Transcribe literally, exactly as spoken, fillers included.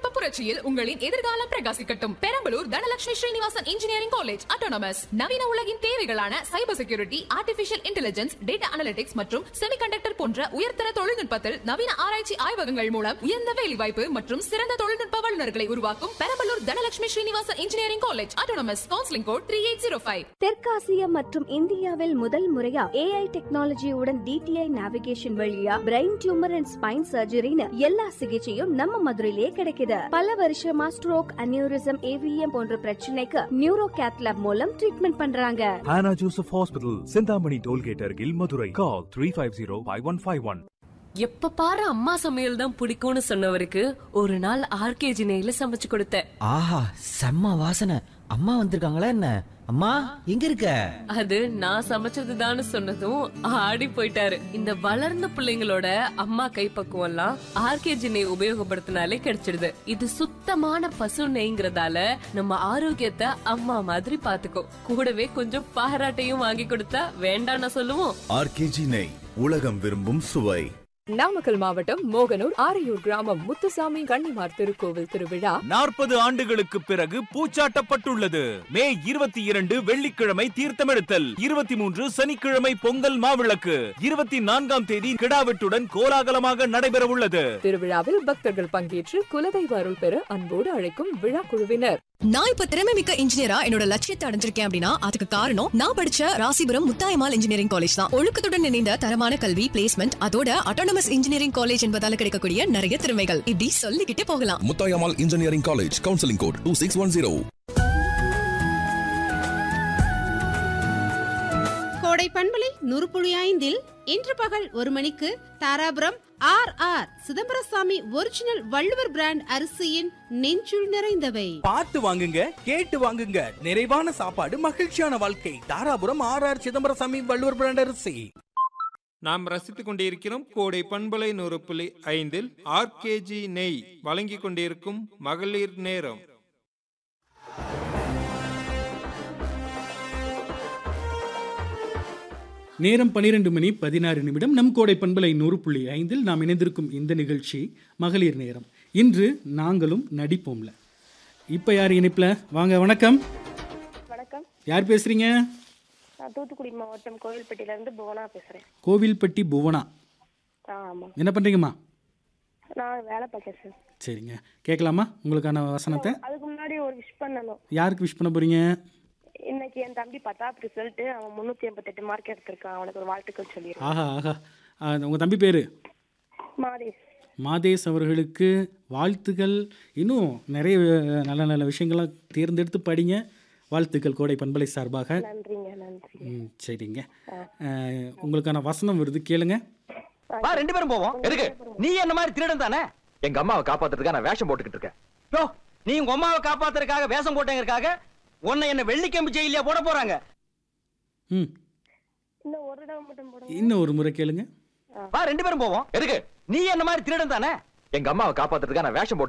தொழில்நுட்ப புரட்சியில் உங்களின் எதிர்காலம் பிரகாசிக்கட்டும். Perambalur Dhanalakshmi Srinivasan engineering college autonomous நவீன உலகின் தேவைகளான cyber security, artificial intelligence, data analytics மற்றும் செமிகண்டக்டர் போன்ற உயர்தர தொழில்நுட்பத்தில் நவீன ஆராய்ச்சி ஆய்வகங்கள் மூலம் உயர்ந்த வேலைவாய்ப்பு மற்றும் சிறந்த தொழில்நுட்ப வல்லுநர்களை உருவாக்கும் Perambalur Dhanalakshmi Srinivasan engineering college autonomous. Counselling code three eight zero five. தெற்காசியா மற்றும் இந்தியாவில் முதல் முறையா ஏஐ டெக்னாலஜியுடன் டிடிஐ நேவிகேஷன் வழியா பிரெயின் டியூமர் அண்ட் ஸ்பைன் சர்ஜரின்னு எல்லா சிகிச்சையும் நம்ம மதுரையிலேயே கிடைக்குது. பல வருஷமா ஸ்ட்ரோக், அனியூரிசம், ஏவிஎம் போன்ற பிரச்சனைக்கு நியூரோ கேத்லாப் மூலம் ட்ரீட்மெண்ட் பண்றாங்க. Hannah Joseph Hospital, Sindhamani Tollgate அருகில் Madurai. Call three five zero five one five one. எப்ப பாரு அம்மா சமையல் தான் பிடிக்கும்னு சொன்னவருக்கு ஒரு நாள் ஆர்கேஜி நெய்ல சமைச்சு கொடுத்தேன். ஆஹா, செம்ம வாசனை. அம்மா வந்திருக்காங்களா என்ன? அம்மா எங்க இருக்க? அது நான் சமைச்சதுதான்னு சொன்னதும் ஆடி போயிட்டாரு. இந்த வளர்ந்த பிள்ளைங்களோட அம்மா கைப்பக்குவம் எல்லாம் ஆர்கேஜி நெய் உபயோகப்படுத்தினாலே கிடைச்சிடுது. இது சுத்தமான பசு நெய்ங்கிறதால நம்ம ஆரோக்கியத்தை அம்மா மாதிரி பாத்துக்கோ. கூடவே கொஞ்சம் பாராட்டையும் வாங்கி கொடுத்தா வேண்டாம்னு சொல்லுவோம். ஆர்கேஜி நெய், உலகம் விரும்பும் சுவை. நாமக்கல் மாவட்டம் மோகனூர் ஆரையூர் கிராமம் முத்துசாமி கன்னிமார் திருக்கோவில் திருவிழா நாற்பது ஆண்டுகளுக்கு பிறகு பூச்சாட்டப்பட்டுள்ளது. மே இருபத்தி இரண்டு வெள்ளிக்கிழமை தீர்த்தமெடுத்தல், இருபத்தி மூன்று சனிக்கிழமை பொங்கல் மாவிளக்கு, இருபத்தி நான்காம் தேதி கிடாவெட்டுடன் கோலாகலமாக நடைபெற உள்ளது. திருவிழாவில் பக்தர்கள் பங்கேற்று குலதெய்வ அருள் பெற அன்போடு அழைக்கும் விழா குழுவினர். நான் இப்ப திறமை மிக்க இன்ஜினியரா என்னோட லட்சியத்தை அடைஞ்சிருக்கேன் அப்படின்னா அதுக்கு காரணம் நான் படிச்ச ராசிபுரம் முத்தாயம்மாள் இன்ஜினியரிங் காலேஜ் தான். ஒழுக்கத்துடன் இணைந்த தரமான கல்வி, பிளேஸ்மெண்ட், அதோட அட்டானமஸ் இன்ஜினியரிங் காலேஜ் என்பதால கிடைக்கக்கூடிய நிறைய திறமைகள் இப்படி சொல்லிக்கிட்டே போகலாம். Muthayammal engineering college, counselling code two six one zero. கோடை பண்பலை நூறு புள்ளி ஐந்தில் இன்று பகல் ஒரு மணிக்கு Dharapuram R R Chidambarasamy original Valluvar brand அரிசியின் நெஞ்சுள் நிறைந்தவை. பார்த்து வாங்குங்க, கேட்டு வாங்குங்க. நிறைவான சாப்பாடு, மகிழ்ச்சியான வாழ்க்கை. Dharapuram R R Chidambarasamy Valluvar brand அரிசி. நாம் ரசித்துக் கொண்டிருக்கிறோம் கோடை பண்பலை நூறு புள்ளி ஐந்தில் ஆர்கேஜி நெய் வழங்கிக் கொண்டிருக்கும் மகளிர் நேரம். நேரம் பனிரெண்டு மணி பதினாறு நிமிடம். நம் கோடை பண்பலை நூறு புள்ளி ஐந்தில் நாம் இணைந்திருக்கும் இந்த நிகழ்ச்சி மகளிர் நேரம். இன்று நாங்களும் நடிப்போம்ல. இப்போ யார் இணைப்பில்? வாங்க, வணக்கம். வணக்கம். யார் பேசுறீங்க? நான் தூத்துக்குடி மாவட்டம் கோவில்பட்டியில இருந்து புவனா பேசுறேன். கோவில்பட்டி புவனா. ஆமா. என்ன பண்றீங்கம்மா? நான் வேலை பார்க்கறேன் சார். சரிங்க, கேட்கலாமா உங்களுக்கான வசனத்தை? அதுக்கு முன்னாடி ஒரு விஷ் பண்ணணும். யாருக்கு விஷ் பண்ண போறீங்க? இன்னைக்கு என் தம்பி பத்தாப் ரிசல்ட், அவன் முன்னூத்தி எண்பத்தி எட்டு மார்க் எடுத்திருக்கான். அவனுக்கு ஒரு வாழ்த்துக்கள் சொல்லிடுறேன். ஆஹா ஆஹா. உங்க தம்பி பேரு? மாதேஷ். மாதேஷ் அவர்களுக்கு வாழ்த்துக்கள். இன்னும் நிறைய நல்ல நல்ல விஷயங்கள்லாம் தேர்ந்தெடுத்து படிங்க. வாழ்த்துக்கள் கோடை பண்பலை சார்பாக. நன்றிங்க. நன்றி. ம், சரிங்க. உங்களுக்கான வசனம் வருது, கேளுங்க. வா, ரெண்டு பேரும் போவோம். எதுக்கு? நீ என்ன மாதிரி திருடன் தானே? எங்க அம்மாவை காப்பாத்துறதுக்காக நான் வேஷம் போட்டுக்கிட்டு இருக்கேன். யோ, நீ உங்க அம்மாவை காப்பாத்துறதுக்காக வேஷம் போட்டேங்கிறதுக்காக உன்னை என்ன வெள்ளிக்கம்பு ஜெயிலியா போட போறாங்க. ம், இன்னும் ஒரு தடவை மட்டும் போடுங்க. இன்னும் ஒரு முறை கேளுங்க. வா, ரெண்டு பேரும் போவோம். எதுக்கு? நீ என்ன மாதிரி திருடன் தானே? எங்க அம்மாவை காப்பாத்துறதுக்காக நான் வேஷம் போட்டு